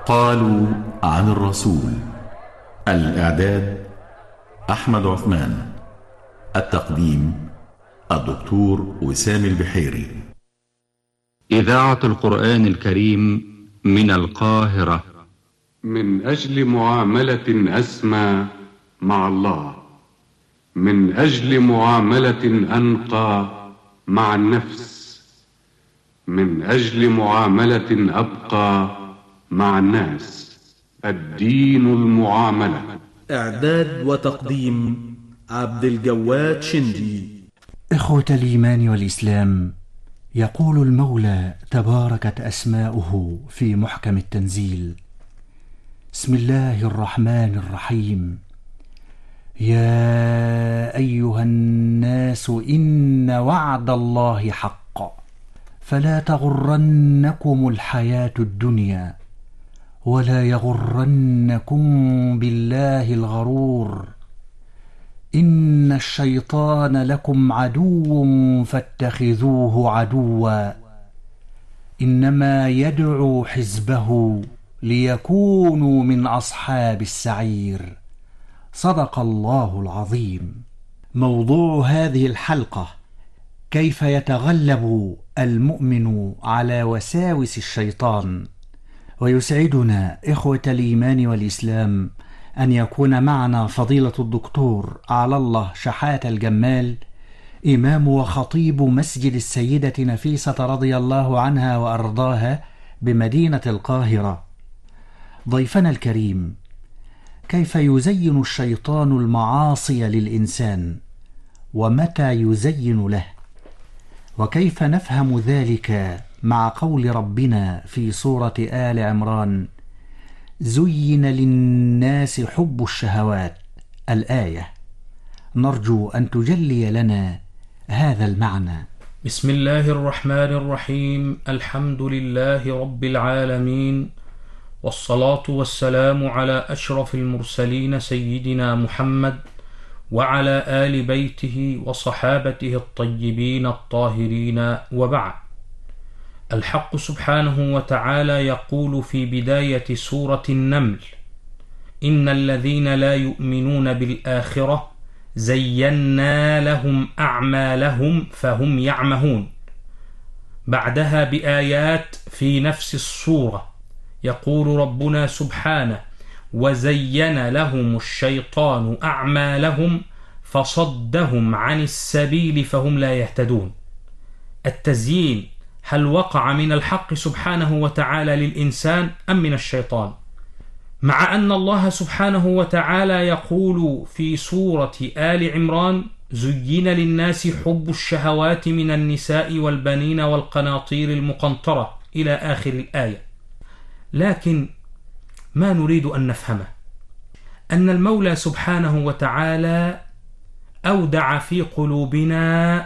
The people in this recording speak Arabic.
قالوا عن الرسول. الإعداد أحمد عثمان. التقديم الدكتور وسام البحيري. إذاعة القرآن الكريم من القاهرة. من أجل معاملة أسمى مع الله، من أجل معاملة أنقى مع النفس، من أجل معاملة أبقى مع الناس. الدين المعاملة. إعداد وتقديم عبد الجواد شندي. إخوة الإيمان والإسلام، يقول المولى تباركت أسماؤه في محكم التنزيل: بسم الله الرحمن الرحيم. يا أيها الناس إن وعد الله حق فلا تغرنكم الحياة الدنيا ولا يغرنكم بالله الغرور. إن الشيطان لكم عدو فاتخذوه عدوا إنما يدعو حزبه ليكونوا من أصحاب السعير. صدق الله العظيم. موضوع هذه الحلقة: كيف يتغلب المؤمن على وساوس الشيطان. ويسعدنا إخوة الإيمان والإسلام أن يكون معنا فضيلة الدكتور على الله شحاتة الجمال، إمام وخطيب مسجد السيدة نفيسة رضي الله عنها وأرضاها بمدينة القاهرة. ضيفنا الكريم: كيف يزين الشيطان المعاصي للإنسان، ومتى يزين له، وكيف نفهم ذلك مع قول ربنا في سورة آل عمران: زين للناس حب الشهوات، الآية. نرجو أن تجلي لنا هذا المعنى. بسم الله الرحمن الرحيم. الحمد لله رب العالمين، والصلاة والسلام على أشرف المرسلين سيدنا محمد وعلى آل بيته وصحابته الطيبين الطاهرين، وبعد. الحق سبحانه وتعالى يقول في بداية سورة النمل: إن الذين لا يؤمنون بالآخرة زينا لهم أعمالهم فهم يعمهون. بعدها بآيات في نفس السورة يقول ربنا سبحانه: وزين لهم الشيطان أعمالهم فصدهم عن السبيل فهم لا يهتدون. التزيين هل وقع من الحق سبحانه وتعالى للإنسان أم من الشيطان؟ مع أن الله سبحانه وتعالى يقول في سورة آل عمران: زين للناس حب الشهوات من النساء والبنين والقناطير المقنطرة إلى آخر الآية. لكن ما نريد أن نفهمه أن المولى سبحانه وتعالى أودع في قلوبنا